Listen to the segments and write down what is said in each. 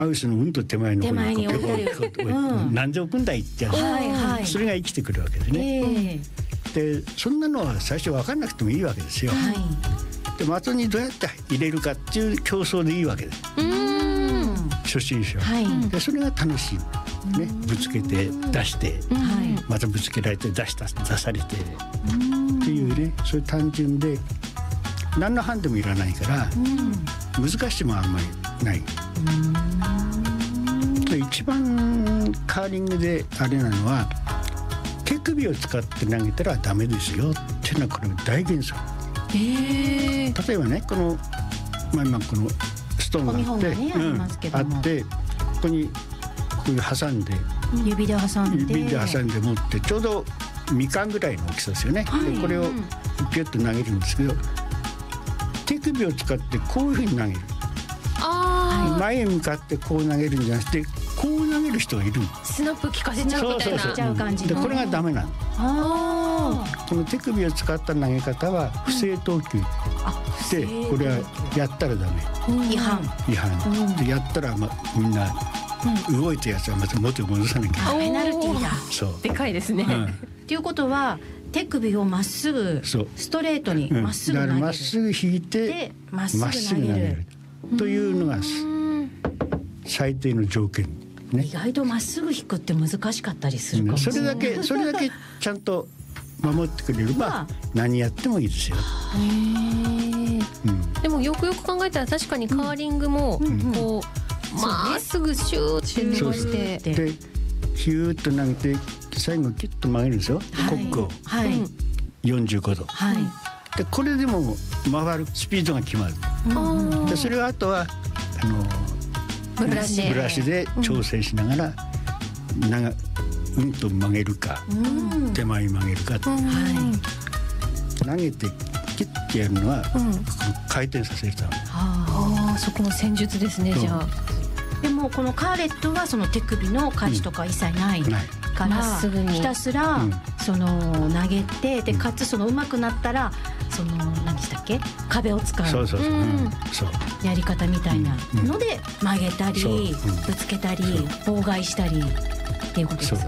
ハウスのうんと手前の方に置いてる、 何千億んだいってやつ、それが生きてくるわけですね、でそんなのは最初分かんなくてもいいわけですよ、で的にどうやって入れるかっていう競争でいいわけです、初心者は、でそれが楽しい、ね、ぶつけて出して、またぶつけられて出されてっていうね、そういう単純で何のハンデもいらないから、難しさもあんまりない。一番カーリングであれなのは、手首を使って投げたらダメですよっていうのはこれ大原則。例えばね、この、今このストーンがあって、ここにこういう挟んで、 指で挟んで持って、ちょうどみかんぐらいの大きさですよね、でこれをピュッと投げるんですけど、手首を使ってこういうふうに投げる。前へ向かってこう投げるんじゃなくて、こう投げる人がいる。 スナップ効かせちゃうみたいな感じで、これがダメなの。この手首を使った投げ方は不正投球で、これはやったらダメ、違反で、やったらみんな動いたやつはまた元に戻さなきゃいけない。 ペナルティーだ。 そうでかいですね、 っていうことは手首をまっすぐストレートにまっすぐ投げる、 だからまっすぐ引いてまっすぐ投げるというのが最低の条件、ね、 意外とまっすぐ引くって難しかったりするかもしれない。 それだけちゃんと守ってくれれば何やってもいいですよ。 でもよくよく考えたら確かにカーリングもこうまっすぐシューって伸ばして、 でヒューッと投げて最後キュッと曲げるんですよ、コックを、45度、でこれでも回るスピードが決まる、でそれをあとはブラシで調整しながらうんと曲げるか、手前曲げるか、投げてキュッてやるのは、回転させるため。 そこの戦術ですね、じゃあ。 でもこのカーレットはその手首の価値とか一切ないからひたすらその投げて、でかつその上手くなったらその何でしたっけ、壁を使うやり方みたいなので曲げたりぶつけたり妨害したりっていうことですか。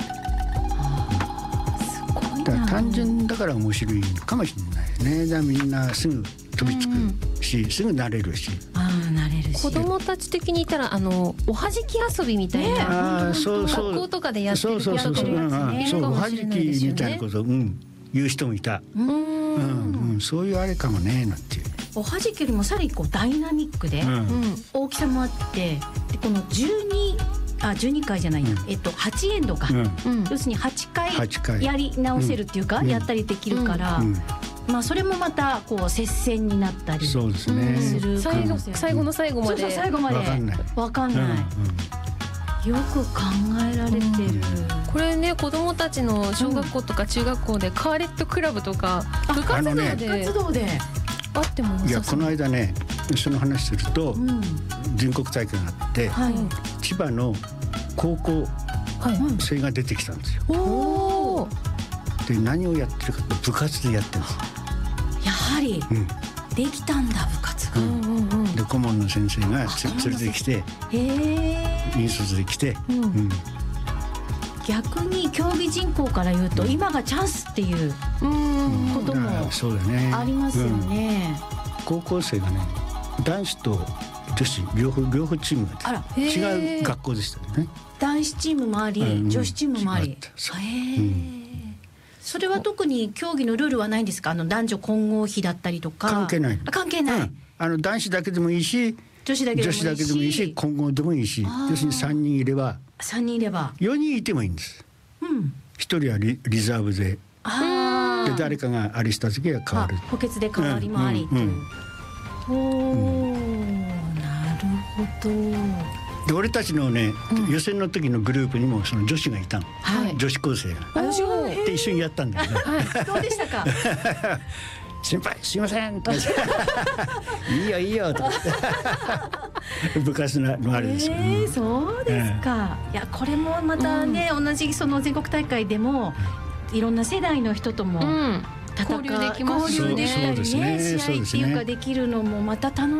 すごいな。 単純だから面白いのかもしれないね。だからみんなすぐ飛びつくし、すぐ慣れるし。 子供たち的に言ったらおはじき遊びみたいな、学校とかでやってることもおはじきみたいなことを言う人もいた。そういうあれかもねなんていう。 おはじきよりもさらにこうダイナミックで大きさもあって、でこの12回じゃないや、8エンドか、要するに8回やり直せるっていうか、やったりできるから、それもまたこう接戦になったりする。 最後の最後まで分かんない、よく考えられてる。 これね、子供たちの小学校とか中学校でカーレットクラブとか部活動であっても良さそう。 いや、この間ね、その話すると、全国大会があって、千葉の高校生が出てきたんですよ。で何をやってるかと、部活でやってるんです。 やはりできたんだ、部活が。 で顧問の先生が連れてきて、引率で来て、 逆に競技人口から言うと今がチャンスっていうこともありますよね。 高校生がね、男子と女子両方チームが違う学校でしたよね。 男子チームもあり、女子チームもあり。それは特に競技のルールはないんですか？男女混合比だったりとか。 関係ない。 関係ない。 男子だけでもいいし、女子だけでもいいし、混合でもいいし、要するに3人いれば、4人いてもいいんです。1人はリザーブで、誰かがあれした時は変わる。 補欠で変わりもありという。なるほど。 で俺たちのね、予選の時のグループにもその女子がいたの、女子高生が。で一緒にやったんだけど、 どうでしたか？ 先輩すいませんとかいいよいいよとか部活のあれですけど、 そうですか。いや、これもまたね、同じその全国大会でもいろんな世代の人とも交流できますよね。試合っていうかできるのもまた楽しい。